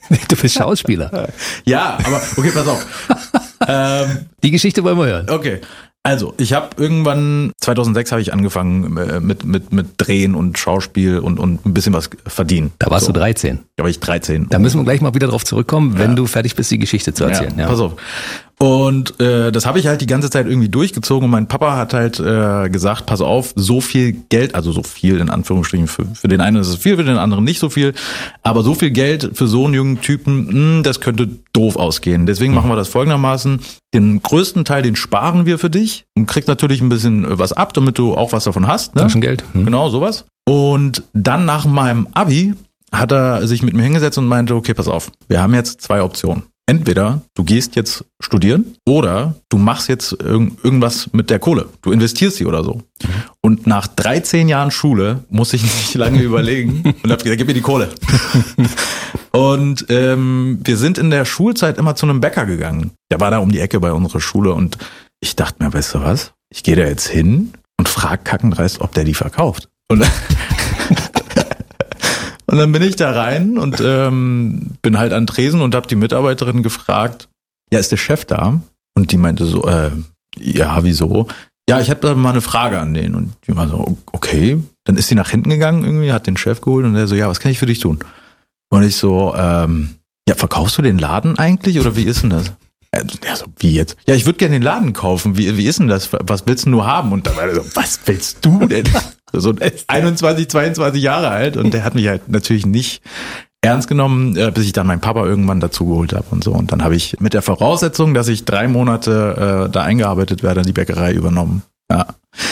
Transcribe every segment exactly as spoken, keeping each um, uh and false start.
Du bist Schauspieler. Ja, aber okay, pass auf. ähm, Die Geschichte wollen wir hören. okay. Also, ich habe irgendwann, zweitausendsechs habe ich angefangen äh, mit, mit, mit Drehen und Schauspiel und, und ein bisschen was verdienen. Da warst so. du dreizehn. Da war ich dreizehn. Da müssen wir gleich mal wieder drauf zurückkommen, wenn Ja. du fertig bist, die Geschichte zu erzählen. Ja, Ja. pass auf. Und äh, das habe ich halt die ganze Zeit irgendwie durchgezogen und mein Papa hat halt äh, gesagt, pass auf, so viel Geld, also so viel in Anführungsstrichen, für, für den einen ist es viel, für den anderen nicht so viel, aber so viel Geld für so einen jungen Typen, mh, das könnte doof ausgehen. Deswegen machen wir das folgendermaßen, den größten Teil, den sparen wir für dich und kriegst natürlich ein bisschen was ab, damit du auch was davon hast. Ne? Taschengeld. Hm. Genau, sowas. Und dann nach meinem Abi hat er sich mit mir hingesetzt und meinte, okay, pass auf, wir haben jetzt zwei Optionen. Entweder du gehst jetzt studieren oder du machst jetzt irg- irgendwas mit der Kohle. Du investierst sie oder so. Mhm. Und nach dreizehn Jahren Schule muss ich nicht lange überlegen und hab gesagt, gib mir die Kohle. Und ähm, wir sind in der Schulzeit immer zu einem Bäcker gegangen. Der war da um die Ecke bei unserer Schule und ich dachte mir, weißt du was? Ich gehe da jetzt hin und frag kackendreist, ob der die verkauft. Und Und dann bin ich da rein und ähm, bin halt an Tresen und habe die Mitarbeiterin gefragt, ja, ist der Chef da? Und die meinte so, äh, ja, wieso? Ja, ich hätte mal eine Frage an den. Und die war so, okay. Dann ist sie nach hinten gegangen irgendwie, hat den Chef geholt und der so, ja, was kann ich für dich tun? Und ich so, ähm, ja, verkaufst du den Laden eigentlich oder wie ist denn das? Ja, so, wie jetzt? Ja, ich würde gerne den Laden kaufen. Wie, wie ist denn das? Was willst denn du haben? Und da war er so, was willst du denn? So einundzwanzig, zweiundzwanzig Jahre alt und der hat mich halt natürlich nicht ernst genommen, bis ich dann meinen Papa irgendwann dazu geholt habe und so. Und dann habe ich mit der Voraussetzung, dass ich drei Monate äh, da eingearbeitet werde, die Bäckerei übernommen. Ja.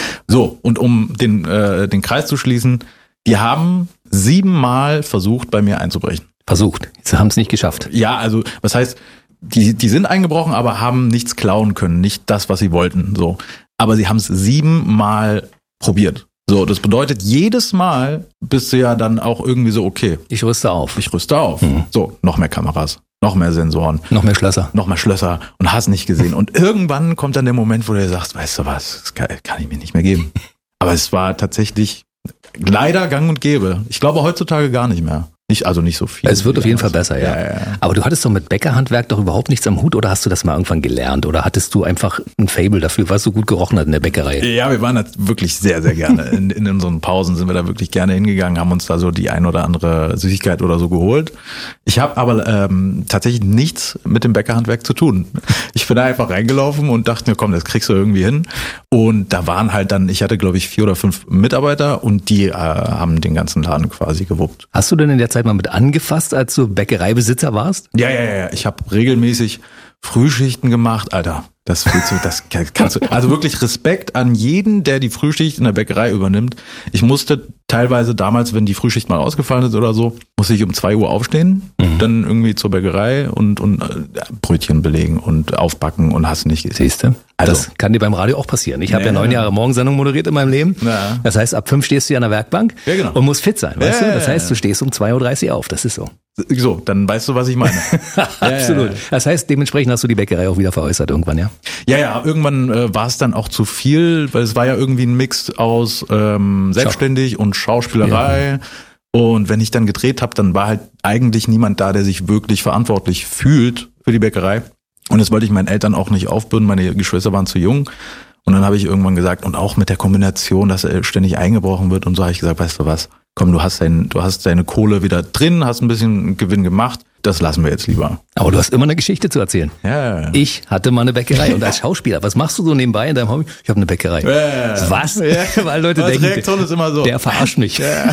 So, und um den, äh, den Kreis zu schließen, die haben siebenmal versucht, bei mir einzubrechen. Versucht. Sie haben es nicht geschafft. Ja, also was heißt, die, die sind eingebrochen, aber haben nichts klauen können, nicht das, was sie wollten. So, aber sie haben es siebenmal probiert. So, das bedeutet, jedes Mal bist du ja dann auch irgendwie so, okay. Ich rüste auf. Ich rüste auf. Mhm. So, noch mehr Kameras, noch mehr Sensoren. Noch mehr Schlösser. Noch mehr Schlösser und hast nicht gesehen. Und irgendwann kommt dann der Moment, wo du sagst, weißt du was, das kann, kann ich mir nicht mehr geben. Aber es war tatsächlich leider gang und gäbe. Ich glaube heutzutage gar nicht mehr. Nicht, also nicht so viel. Es wird auf jeden Fall besser, ja. Ja, ja, ja. Aber du hattest doch mit Bäckerhandwerk doch überhaupt nichts am Hut oder hast du das mal irgendwann gelernt? Oder hattest du einfach ein Faible dafür, weil es so gut gerochen hat in der Bäckerei? Ja, wir waren da wirklich sehr, sehr gerne. In, in unseren Pausen sind wir da wirklich gerne hingegangen, haben uns da so die ein oder andere Süßigkeit oder so geholt. Ich habe aber ähm, tatsächlich nichts mit dem Bäckerhandwerk zu tun. Ich bin da einfach reingelaufen und dachte mir, komm, das kriegst du irgendwie hin. Und da waren halt dann, ich hatte glaube ich vier oder fünf Mitarbeiter und die äh, haben den ganzen Laden quasi gewuppt. Hast du denn in der Zeit mal mit angefasst, als du Bäckereibesitzer warst? Ja, ja, ja. Ich habe regelmäßig Frühschichten gemacht, Alter. Das willst du, das kannst du. Also wirklich Respekt an jeden, der die Frühschicht in der Bäckerei übernimmt. Ich musste teilweise damals, wenn die Frühschicht mal ausgefallen ist oder so, musste ich um zwei Uhr aufstehen, mhm. dann irgendwie zur Bäckerei und, und äh, Brötchen belegen und aufbacken und hast nicht gesehen. Siehst du? Also, das kann dir beim Radio auch passieren. Ich habe ja, ja neun Jahre Morgensendung moderiert in meinem Leben. Ja. Das heißt, ab fünf stehst du ja an der Werkbank ja, genau. und musst fit sein, weißt ja, du? Das heißt, du stehst um zwei Uhr dreißig auf. Das ist so. So, dann weißt du, was ich meine. Absolut. Ja, ja. Das heißt, dementsprechend hast du die Bäckerei auch wieder veräußert irgendwann, ja? Ja, ja, irgendwann äh, war es dann auch zu viel, weil es war ja irgendwie ein Mix aus ähm, selbstständig Schau- und Schauspielerei. Ja. Und wenn ich dann gedreht habe, dann war halt eigentlich niemand da, der sich wirklich verantwortlich fühlt für die Bäckerei. Und das wollte ich meinen Eltern auch nicht aufbürden, meine Geschwister waren zu jung. Und dann habe ich irgendwann gesagt, und auch mit der Kombination, dass er ständig eingebrochen wird und so, habe ich gesagt, weißt du was, komm, du hast, dein, du hast deine Kohle wieder drin, hast ein bisschen Gewinn gemacht, das lassen wir jetzt lieber. Aber du hast immer eine Geschichte zu erzählen. Ja. Ich hatte mal eine Bäckerei und als Schauspieler, was machst du so nebenbei in deinem Hobby? Ich habe eine Bäckerei. Ja. Was? Ja. Weil Leute Die denken, Reaktion ist immer so. Der verarscht mich. Ja.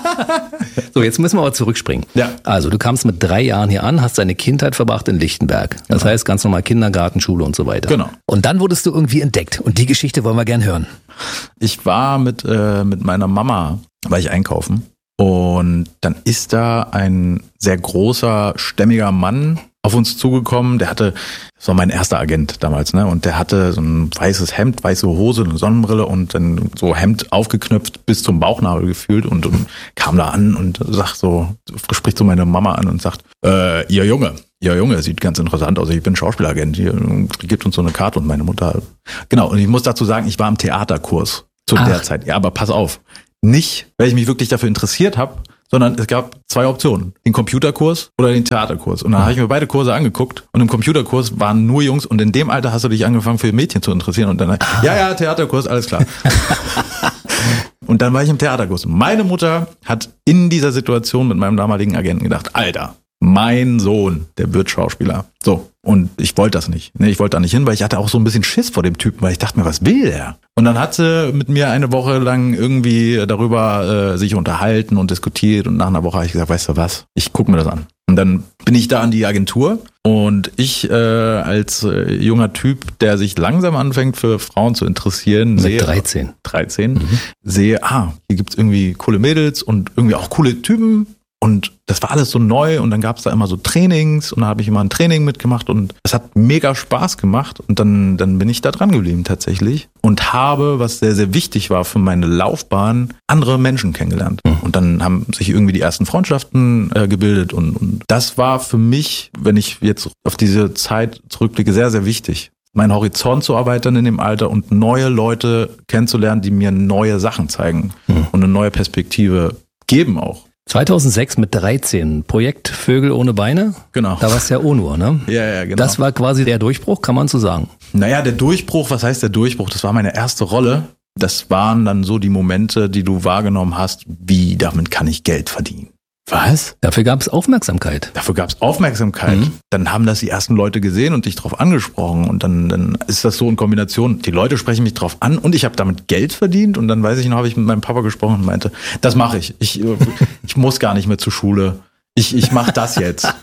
So, jetzt müssen wir aber zurückspringen. Ja. Also du kamst mit drei Jahren hier an, hast deine Kindheit verbracht in Lichtenberg. Das Genau. heißt ganz normal Kindergarten, Schule und so weiter. Genau. Und dann wurdest du irgendwie entdeckt und die Geschichte wollen wir gern hören. Ich war mit, äh, mit meiner Mama, war ich einkaufen. Und dann ist da ein sehr großer, stämmiger Mann auf uns zugekommen. Der hatte, das war mein erster Agent damals, ne? Und der hatte so ein weißes Hemd, weiße Hose, eine Sonnenbrille und dann so Hemd aufgeknöpft bis zum Bauchnabel gefühlt und, und kam da an und sagt so, spricht so meine Mama an und sagt, äh, ihr Junge, ihr Junge, sieht ganz interessant aus. Ich bin Schauspielagent. Hier gibt uns so eine Karte und meine Mutter. Genau. Und ich muss dazu sagen, ich war im Theaterkurs zu Ach. der Zeit. Ja, aber pass auf. Nicht, weil ich mich wirklich dafür interessiert habe, sondern es gab zwei Optionen. Den Computerkurs oder den Theaterkurs. Und dann habe ich mir beide Kurse angeguckt und im Computerkurs waren nur Jungs und in dem Alter hast du dich angefangen für Mädchen zu interessieren und dann, ja, ja, Theaterkurs, alles klar. Und dann war ich im Theaterkurs. Meine Mutter hat in dieser Situation mit meinem damaligen Agenten gedacht, Alter, mein Sohn, der wird Schauspieler. So. Und ich wollte das nicht. Ich wollte da nicht hin, weil ich hatte auch so ein bisschen Schiss vor dem Typen, weil ich dachte mir, was will der? Und dann hat sie mit mir eine Woche lang irgendwie darüber äh, sich unterhalten und diskutiert und nach einer Woche habe ich gesagt, weißt du was, ich gucke mir das an. Und dann bin ich da an die Agentur und ich äh, als äh, junger Typ, der sich langsam anfängt für Frauen zu interessieren, mit sehe, dreizehn, dreizehn, mhm. sehe, ah, hier gibt's irgendwie coole Mädels und irgendwie auch coole Typen. Und das war alles so neu und dann gab's da immer so Trainings und da habe ich immer ein Training mitgemacht und es hat mega Spaß gemacht und dann dann bin ich da dran geblieben tatsächlich und habe, was sehr, sehr wichtig war für meine Laufbahn, andere Menschen kennengelernt. Mhm. Und dann haben sich irgendwie die ersten Freundschaften äh, gebildet und, und das war für mich, wenn ich jetzt auf diese Zeit zurückblicke, sehr, sehr wichtig. Meinen Horizont zu erweitern in dem Alter und neue Leute kennenzulernen, die mir neue Sachen zeigen mhm. und eine neue Perspektive geben auch. zweitausendsechs mit dreizehn, Projekt Vögel ohne Beine. Genau. Da war's ja O-Nur, ne? Ja, ja, genau. Das war quasi der Durchbruch, kann man so sagen. Naja, der Durchbruch, was heißt der Durchbruch? Das war meine erste Rolle. Das waren dann so die Momente, die du wahrgenommen hast, wie damit kann ich Geld verdienen. Was? Dafür gab es Aufmerksamkeit. Dafür gab es Aufmerksamkeit. Mhm. Dann haben das die ersten Leute gesehen und dich drauf angesprochen. Und dann, dann ist das so in Kombination, die Leute sprechen mich drauf an und ich habe damit Geld verdient. Und dann weiß ich noch, habe ich mit meinem Papa gesprochen und meinte, das mache ich. Ich, ich muss gar nicht mehr zur Schule. Ich, ich mache das jetzt.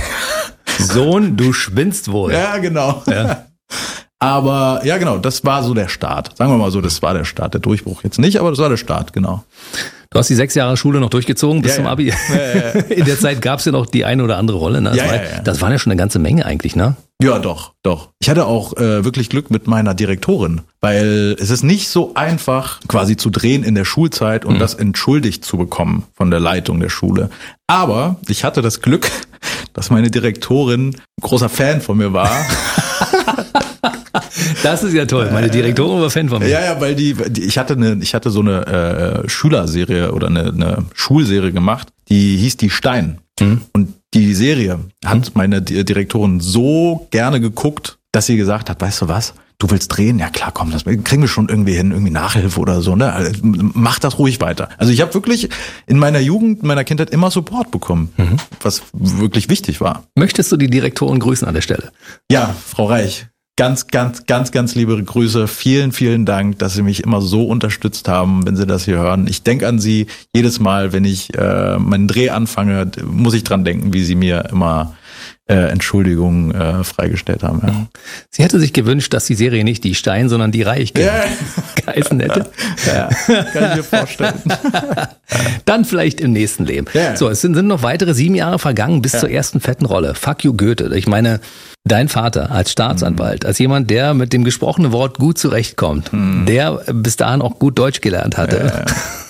Sohn, du spinnst wohl. Ja, genau. Ja. Aber ja, genau, das war so der Start. Sagen wir mal so, das war der Start. Der Durchbruch jetzt nicht, aber das war der Start, genau. Du hast die sechs Jahre Schule noch durchgezogen bis ja, zum ja. Abi. Ja, ja. In der Zeit gab es ja noch die eine oder andere Rolle. Ne? Das, ja, war, ja, ja. das waren ja schon eine ganze Menge eigentlich, ne? Ja, doch, doch. Ich hatte auch äh, wirklich Glück mit meiner Direktorin, weil es ist nicht so einfach, quasi zu drehen in der Schulzeit und mhm. das entschuldigt zu bekommen von der Leitung der Schule. Aber ich hatte das Glück, dass meine Direktorin ein großer Fan von mir war. Das ist ja toll. Meine Direktorin war Fan von mir. Ja, ja, weil die, die ich hatte eine, ich hatte so eine äh, Schülerserie oder eine, eine Schulserie gemacht, die hieß Die Stein. Mhm. Und die Serie hat mhm. meine Direktorin so gerne geguckt, dass sie gesagt hat, weißt du was? Du willst drehen? Ja klar, komm, das kriegen wir schon irgendwie hin, irgendwie Nachhilfe oder so, ne? Also, mach das ruhig weiter. Also ich habe wirklich in meiner Jugend, in meiner Kindheit immer Support bekommen, mhm. was wirklich wichtig war. Möchtest du die Direktorin grüßen an der Stelle? Ja, Frau Reich. Ganz, ganz, ganz, ganz liebe Grüße. Vielen, vielen Dank, dass Sie mich immer so unterstützt haben, wenn Sie das hier hören. Ich denke an Sie jedes Mal, wenn ich äh, meinen Dreh anfange, muss ich dran denken, wie Sie mir immer äh, Entschuldigungen äh, freigestellt haben. Ja. Sie hätte sich gewünscht, dass die Serie nicht Die Stein, sondern Die Reich ja. geheißen hätte. Ja, kann ich mir vorstellen. Dann vielleicht im nächsten Leben. Ja. So, es sind, sind noch weitere sieben Jahre vergangen bis ja. zur ersten fetten Rolle. Fuck you, Goethe. Ich meine, dein Vater als Staatsanwalt, als jemand, der mit dem gesprochenen Wort gut zurechtkommt, mhm. der bis dahin auch gut Deutsch gelernt hatte,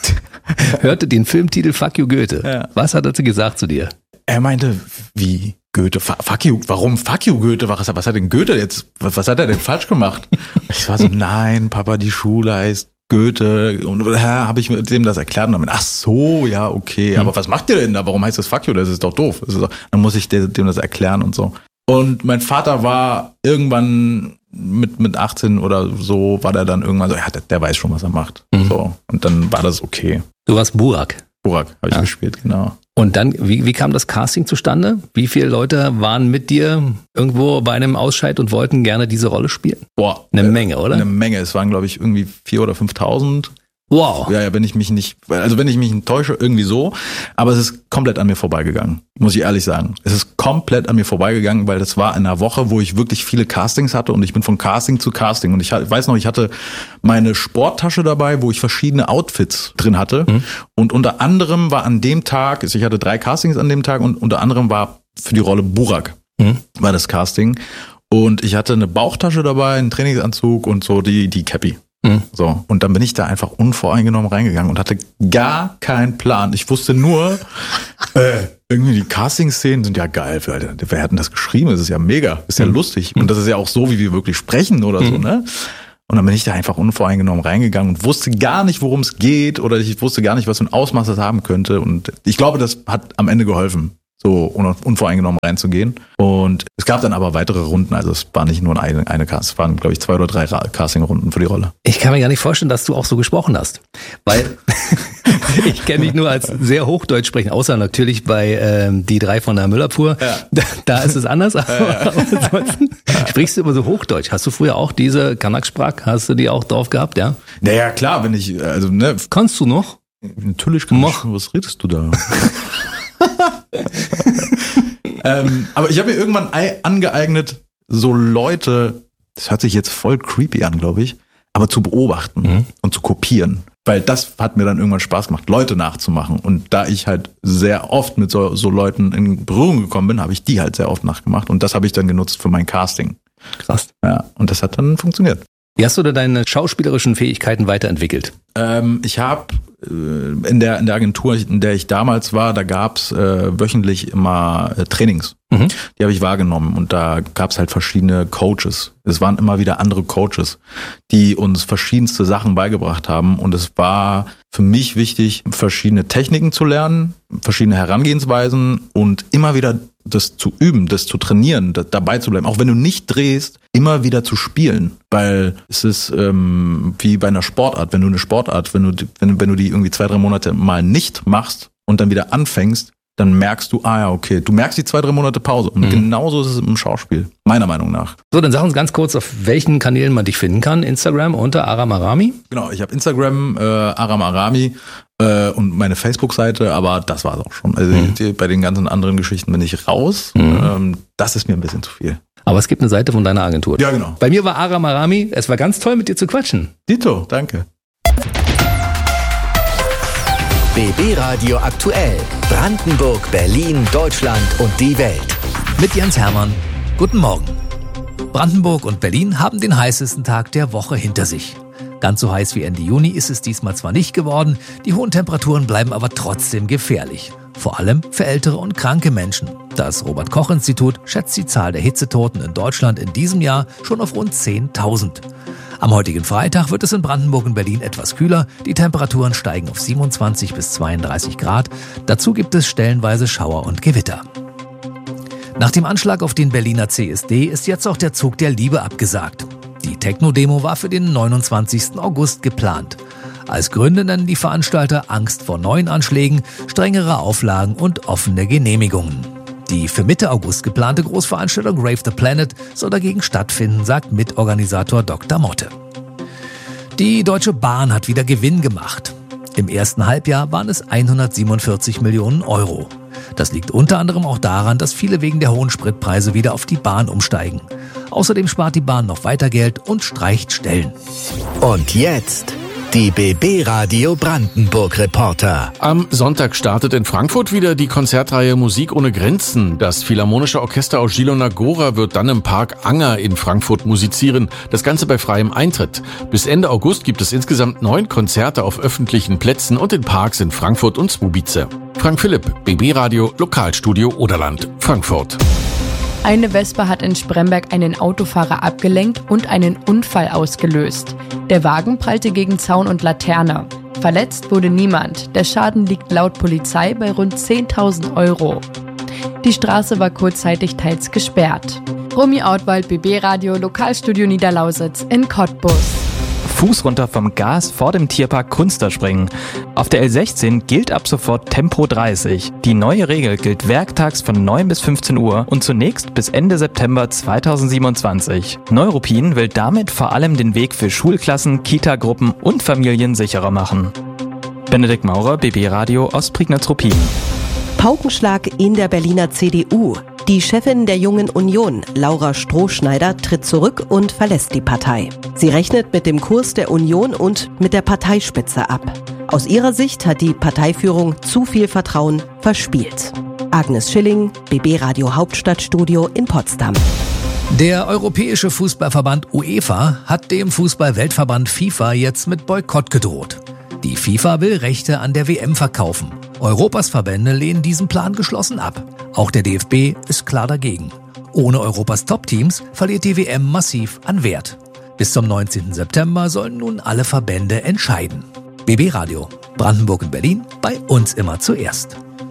ja. hörte den Filmtitel Fuck you, Goethe. Ja. Was hat er gesagt zu dir? Er meinte, wie Goethe, fuck you, warum fuck you Goethe? Was, was hat denn Goethe jetzt, was, was hat er denn falsch gemacht? Ich war so, nein, Papa, die Schule heißt Goethe. Und ja, habe ich mit dem das erklärt und damit, ach so, ja, okay, aber hm. was macht ihr denn da? Warum heißt das fuck you? Das ist doch doof. Das ist doch, dann muss ich dem das erklären und so. Und mein Vater war irgendwann mit mit achtzehn oder so, war der dann irgendwann so, ja, der, der weiß schon, was er macht. Mhm. So. Und dann war das okay. Du warst Burak. Burak habe ich ja. gespielt, genau. Und dann, wie, wie kam das Casting zustande? Wie viele Leute waren mit dir irgendwo bei einem Ausscheid und wollten gerne diese Rolle spielen? Boah. Eine äh, Menge, oder? Eine Menge. Es waren, glaube ich, irgendwie viertausend oder fünftausend. Wow. Ja, ja, wenn ich mich nicht, also wenn ich mich enttäusche, irgendwie so. Aber es ist komplett an mir vorbeigegangen, muss ich ehrlich sagen. Es ist komplett an mir vorbeigegangen, weil das war in einer Woche, wo ich wirklich viele Castings hatte und ich bin von Casting zu Casting. Und ich weiß noch, ich hatte meine Sporttasche dabei, wo ich verschiedene Outfits drin hatte. Mhm. Und unter anderem war an dem Tag, ich hatte drei Castings an dem Tag und unter anderem war für die Rolle Burak, mhm. war das Casting. Und ich hatte eine Bauchtasche dabei, einen Trainingsanzug und so die, die Cappy. Mhm. So, und dann bin ich da einfach unvoreingenommen reingegangen und hatte gar keinen Plan. Ich wusste nur, äh, irgendwie die Casting-Szenen sind ja geil. Alter. Wer hat denn das geschrieben? Das ist ja mega, ist ja mhm. lustig. Und das ist ja auch so, wie wir wirklich sprechen oder mhm. so, ne? Und dann bin ich da einfach unvoreingenommen reingegangen und wusste gar nicht, worum es geht oder ich wusste gar nicht, was für ein Ausmaß das haben könnte. Und ich glaube, das hat am Ende geholfen, so unvoreingenommen reinzugehen. Und es gab dann aber weitere Runden. Also es war nicht nur eine, eine Cast, es waren, glaube ich, zwei oder drei Casting-Runden für die Rolle. Ich kann mir gar nicht vorstellen, dass du auch so gesprochen hast. Weil ich kenne dich nur als sehr Hochdeutsch sprechen, außer natürlich bei ähm, die drei von der Müllabfuhr. Ja. Da, da ist es anders. Aber ja, ja. ansonsten sprichst du immer so Hochdeutsch. Hast du früher auch diese Kanak-Sprach, hast du die auch drauf gehabt, ja? Naja, klar, wenn ich, also, ne. Kannst du noch? Natürlich kann ich. Was redest du da? ähm, aber ich habe mir irgendwann angeeignet, so Leute, das hört sich jetzt voll creepy an, glaube ich, aber zu beobachten mhm. und zu kopieren. Weil das hat mir dann irgendwann Spaß gemacht, Leute nachzumachen. Und da ich halt sehr oft mit so, so Leuten in Berührung gekommen bin, habe ich die halt sehr oft nachgemacht. Und das habe ich dann genutzt für mein Casting. Krass. Ja, und das hat dann funktioniert. Wie hast du denn deine schauspielerischen Fähigkeiten weiterentwickelt? Ähm, ich habe äh, in der in der Agentur, in der ich damals war, da gab's äh, wöchentlich immer äh, Trainings. Mhm. Die habe ich wahrgenommen und da gab's halt verschiedene Coaches. Es waren immer wieder andere Coaches, die uns verschiedenste Sachen beigebracht haben und es war für mich wichtig, verschiedene Techniken zu lernen, verschiedene Herangehensweisen und immer wieder das zu üben, das zu trainieren, das dabei zu bleiben. Auch wenn du nicht drehst, immer wieder zu spielen, weil es ist ähm, wie bei einer Sportart. Wenn du eine Sportart, wenn du wenn, wenn du die irgendwie zwei, drei Monate mal nicht machst und dann wieder anfängst, dann merkst du, ah ja, okay, du merkst die zwei, drei Monate Pause. Und mhm. genauso ist es im Schauspiel, meiner Meinung nach. So, dann sag uns ganz kurz, auf welchen Kanälen man dich finden kann. Instagram unter Aram Arami? Genau, ich habe Instagram, äh, Aram Arami äh, und meine Facebook-Seite, aber das war's auch schon. Also mhm. die, bei den ganzen anderen Geschichten bin ich raus. Mhm. Ähm, das ist mir ein bisschen zu viel. Aber es gibt eine Seite von deiner Agentur. Ja, genau. Bei mir war Aram Arami. Es war ganz toll, mit dir zu quatschen. Dito, danke. B B Radio aktuell. Brandenburg, Berlin, Deutschland und die Welt. Mit Jens Hermann. Guten Morgen. Brandenburg und Berlin haben den heißesten Tag der Woche hinter sich. Ganz so heiß wie Ende Juni ist es diesmal zwar nicht geworden, die hohen Temperaturen bleiben aber trotzdem gefährlich. Vor allem für ältere und kranke Menschen. Das Robert-Koch-Institut schätzt die Zahl der Hitzetoten in Deutschland in diesem Jahr schon auf rund zehntausend. Am heutigen Freitag wird es in Brandenburg und Berlin etwas kühler. Die Temperaturen steigen auf siebenundzwanzig bis zweiunddreißig Grad. Dazu gibt es stellenweise Schauer und Gewitter. Nach dem Anschlag auf den Berliner C S D ist jetzt auch der Zug der Liebe abgesagt. Die Techno-Demo war für den neunundzwanzigsten August geplant. Als Gründe nennen die Veranstalter Angst vor neuen Anschlägen, strengere Auflagen und offene Genehmigungen. Die für Mitte August geplante Großveranstaltung Rave the Planet soll dagegen stattfinden, sagt Mitorganisator Doktor Motte. Die Deutsche Bahn hat wieder Gewinn gemacht. Im ersten Halbjahr waren es hundertsiebenundvierzig Millionen Euro. Das liegt unter anderem auch daran, dass viele wegen der hohen Spritpreise wieder auf die Bahn umsteigen. Außerdem spart die Bahn noch weiter Geld und streicht Stellen. Und jetzt die B B Radio Brandenburg Reporter. Am Sonntag startet in Frankfurt wieder die Konzertreihe Musik ohne Grenzen. Das Philharmonische Orchester aus Zielona Góra wird dann im Park Anger in Frankfurt musizieren. Das Ganze bei freiem Eintritt. Bis Ende August gibt es insgesamt neun Konzerte auf öffentlichen Plätzen und in Parks in Frankfurt und Słubice. Frank Philipp, B B Radio, Lokalstudio Oderland, Frankfurt. Eine Vespa hat in Spremberg einen Autofahrer abgelenkt und einen Unfall ausgelöst. Der Wagen prallte gegen Zaun und Laterne. Verletzt wurde niemand. Der Schaden liegt laut Polizei bei rund zehntausend Euro. Die Straße war kurzzeitig teils gesperrt. Romy Ortwald, B B Radio, Lokalstudio Niederlausitz in Cottbus. Fuß runter vom Gas vor dem Tierpark Kunsterspringen. Auf der L sechzehn gilt ab sofort Tempo dreißig. Die neue Regel gilt werktags von neun bis fünfzehn Uhr und zunächst bis Ende September zweitausendsiebenundzwanzig. Neuruppin will damit vor allem den Weg für Schulklassen, Kita-Gruppen und Familien sicherer machen. Benedikt Maurer, B B Radio, Ostprignitz-Ruppin. Paukenschlag in der Berliner C D U. Die Chefin der Jungen Union, Laura Strohschneider, tritt zurück und verlässt die Partei. Sie rechnet mit dem Kurs der Union und mit der Parteispitze ab. Aus ihrer Sicht hat die Parteiführung zu viel Vertrauen verspielt. Agnes Schilling, B B Radio Hauptstadtstudio in Potsdam. Der Europäische Fußballverband UEFA hat dem Fußball-Weltverband FIFA jetzt mit Boykott gedroht. Die FIFA will Rechte an der W M verkaufen. Europas Verbände lehnen diesen Plan geschlossen ab. Auch der D F B ist klar dagegen. Ohne Europas Top-Teams verliert die W M massiv an Wert. Bis zum neunzehnten September sollen nun alle Verbände entscheiden. B B Radio, Brandenburg und Berlin, bei uns immer zuerst.